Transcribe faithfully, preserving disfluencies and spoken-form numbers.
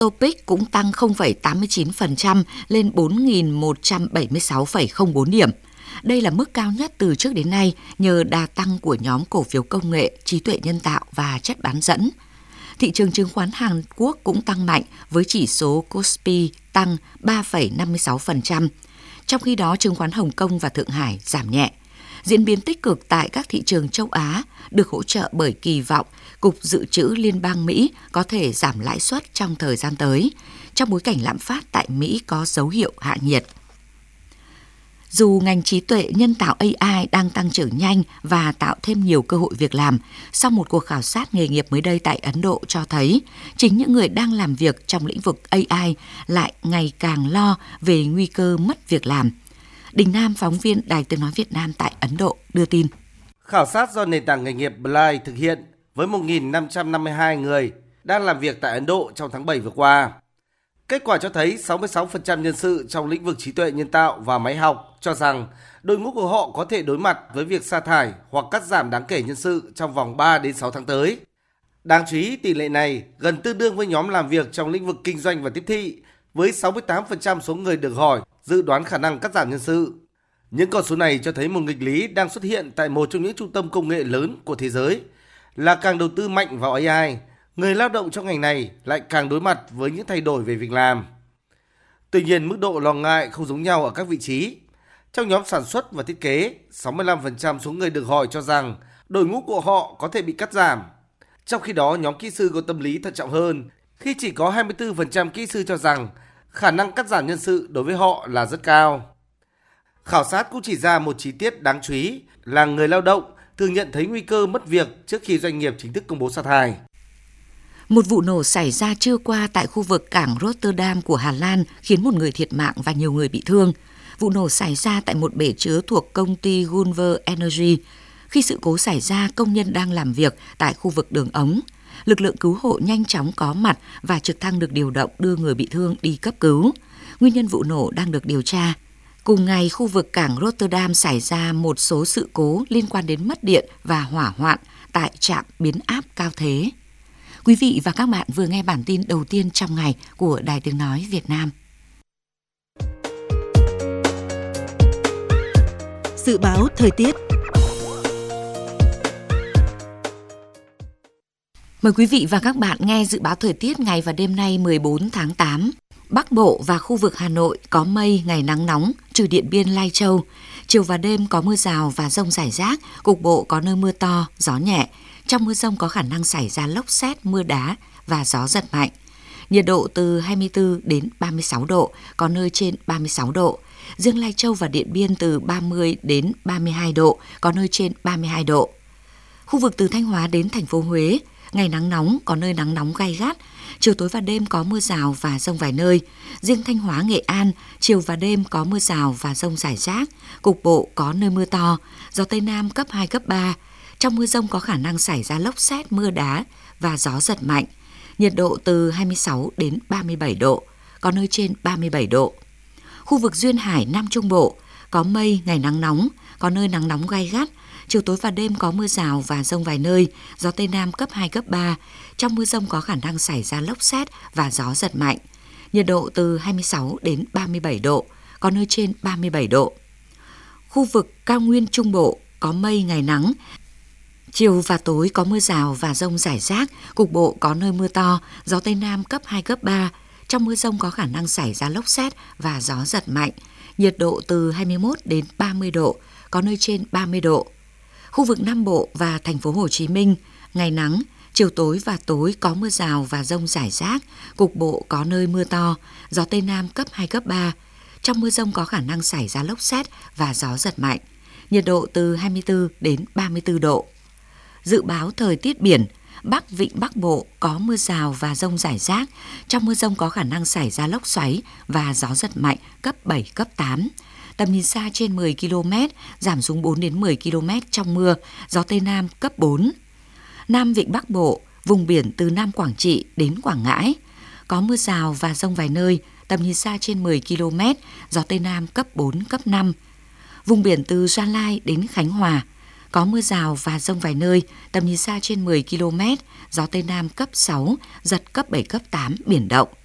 Topic cũng tăng không phẩy tám mươi chín phần trăm lên bốn nghìn một trăm bảy mươi sáu phẩy không bốn điểm. Đây là mức cao nhất từ trước đến nay nhờ đà tăng của nhóm cổ phiếu công nghệ, trí tuệ nhân tạo và chất bán dẫn. Thị trường chứng khoán Hàn Quốc cũng tăng mạnh với chỉ số Kospi tăng ba phẩy năm mươi sáu phần trăm. Trong khi đó, chứng khoán Hồng Kông và Thượng Hải giảm nhẹ. Diễn biến tích cực tại các thị trường châu Á được hỗ trợ bởi kỳ vọng Cục Dự trữ Liên bang Mỹ có thể giảm lãi suất trong thời gian tới, trong bối cảnh lạm phát tại Mỹ có dấu hiệu hạ nhiệt. Dù ngành trí tuệ nhân tạo a i đang tăng trưởng nhanh và tạo thêm nhiều cơ hội việc làm, sau một cuộc khảo sát nghề nghiệp mới đây tại Ấn Độ cho thấy chính những người đang làm việc trong lĩnh vực a i lại ngày càng lo về nguy cơ mất việc làm. Đình Nam, phóng viên Đài Tiếng nói Việt Nam tại Ấn Độ đưa tin. Khảo sát do nền tảng nghề nghiệp Blind thực hiện với một nghìn năm trăm năm mươi hai người đang làm việc tại Ấn Độ trong tháng bảy vừa qua. Kết quả cho thấy sáu mươi sáu phần trăm nhân sự trong lĩnh vực trí tuệ nhân tạo và máy học cho rằng đội ngũ của họ có thể đối mặt với việc sa thải hoặc cắt giảm đáng kể nhân sự trong vòng ba đến sáu tháng tới. Đáng chú ý, tỷ lệ này gần tương đương với nhóm làm việc trong lĩnh vực kinh doanh và tiếp thị, với sáu mươi tám phần trăm số người được hỏi dự đoán khả năng cắt giảm nhân sự. Những con số này cho thấy một nghịch lý đang xuất hiện tại một trong những trung tâm công nghệ lớn của thế giới, là càng đầu tư mạnh vào a i, người lao động trong ngành này lại càng đối mặt với những thay đổi về việc làm. Tuy nhiên, mức độ lo ngại không giống nhau ở các vị trí. Trong nhóm sản xuất và thiết kế, sáu mươi lăm phần trăm số người được hỏi cho rằng đội ngũ của họ có thể bị cắt giảm. Trong khi đó, nhóm kỹ sư có tâm lý thận trọng hơn, khi chỉ có hai mươi tư phần trăm kỹ sư cho rằng khả năng cắt giảm nhân sự đối với họ là rất cao. Khảo sát cũng chỉ ra một chi tiết đáng chú ý là người lao động thường nhận thấy nguy cơ mất việc trước khi doanh nghiệp chính thức công bố sa thải. Một vụ nổ xảy ra trưa qua tại khu vực cảng Rotterdam của Hà Lan khiến một người thiệt mạng và nhiều người bị thương. Vụ nổ xảy ra tại một bể chứa thuộc công ty Gunvor Energy. Khi sự cố xảy ra, công nhân đang làm việc tại khu vực đường ống. Lực lượng cứu hộ nhanh chóng có mặt và trực thăng được điều động đưa người bị thương đi cấp cứu. Nguyên nhân vụ nổ đang được điều tra. Cùng ngày, khu vực cảng Rotterdam xảy ra một số sự cố liên quan đến mất điện và hỏa hoạn tại trạm biến áp cao thế. Quý vị và các bạn vừa nghe bản tin đầu tiên trong ngày của Đài Tiếng nói Việt Nam. Dự báo thời tiết. Mời quý vị và các bạn nghe dự báo thời tiết ngày và đêm nay mười bốn tháng tám. Bắc Bộ và khu vực Hà Nội có mây, ngày nắng nóng, trừ Điện Biên, Lai Châu. Chiều và đêm có mưa rào và dông rải rác, cục bộ có nơi mưa to, gió nhẹ. Trong mưa dông có khả năng xảy ra lốc sét, mưa đá và gió giật mạnh. Nhiệt độ từ hai mươi tư đến ba mươi sáu độ, có nơi trên ba mươi sáu độ. Riêng Lai Châu và Điện Biên từ ba mươi đến ba mươi hai độ, có nơi trên ba mươi hai độ. Khu vực từ Thanh Hóa đến thành phố Huế, ngày nắng nóng, có nơi nắng nóng gay gắt. Chiều tối và đêm có mưa rào và dông vài nơi. Riêng Thanh Hóa, Nghệ An, chiều và đêm có mưa rào và dông rải rác. Cục bộ có nơi mưa to, gió Tây Nam cấp hai, cấp ba. Trong mưa dông có khả năng xảy ra lốc sét, mưa đá và gió giật mạnh. Nhiệt độ từ hai mươi sáu đến ba mươi bảy độ, có nơi trên ba mươi bảy độ. Khu vực Duyên Hải, Nam Trung Bộ, có mây, ngày nắng nóng, có nơi nắng nóng gay gắt. Chiều tối và đêm có mưa rào và dông vài nơi, gió Tây Nam cấp hai, cấp ba. Trong mưa dông có khả năng xảy ra lốc sét và gió giật mạnh. Nhiệt độ từ hai mươi sáu đến ba mươi bảy độ, có nơi trên ba mươi bảy độ. Khu vực Cao Nguyên Trung Bộ có mây, ngày nắng. Chiều và tối có mưa rào và dông rải rác, cục bộ có nơi mưa to, gió Tây Nam cấp hai, cấp ba. Trong mưa dông có khả năng xảy ra lốc sét và gió giật mạnh. Nhiệt độ từ hai mươi mốt đến ba mươi độ, có nơi trên ba mươi độ. Khu vực Nam Bộ và thành phố Hồ Chí Minh, ngày nắng, chiều tối và tối có mưa rào và dông rải rác, cục bộ có nơi mưa to, gió Tây Nam cấp hai, cấp ba. Trong mưa dông có khả năng xảy ra lốc sét và gió giật mạnh. Nhiệt độ từ hai mươi tư đến ba mươi tư độ. Dự báo thời tiết biển, Bắc Vịnh Bắc Bộ có mưa rào và dông rải rác. Trong mưa dông có khả năng xảy ra lốc xoáy và gió giật mạnh cấp bảy, cấp tám. Tầm nhìn xa trên mười ki lô mét, giảm xuống bốn đến mười ki lô mét trong mưa, gió Tây Nam cấp bốn. Nam Vịnh Bắc Bộ, vùng biển từ Nam Quảng Trị đến Quảng Ngãi, có mưa rào và dông vài nơi, tầm nhìn xa trên mười ki lô mét, gió Tây Nam cấp bốn, cấp năm. Vùng biển từ Gia Lai đến Khánh Hòa, có mưa rào và dông vài nơi, tầm nhìn xa trên mười ki lô mét, gió Tây Nam cấp sáu, giật cấp bảy, cấp tám, biển động.